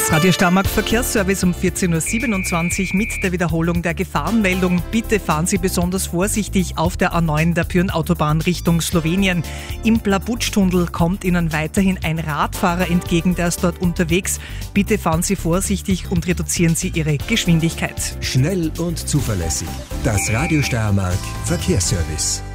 Das Radio Steiermark Verkehrsservice um 14.27 Uhr mit der Wiederholung der Gefahrenmeldung. Bitte fahren Sie besonders vorsichtig auf der A9 der Pyhrn-Autobahn Richtung Slowenien. Im Blabutsch-Tunnel kommt Ihnen weiterhin ein Radfahrer entgegen, der ist dort unterwegs. Bitte fahren Sie vorsichtig und reduzieren Sie Ihre Geschwindigkeit. Schnell und zuverlässig. Das Radio Steiermark Verkehrsservice.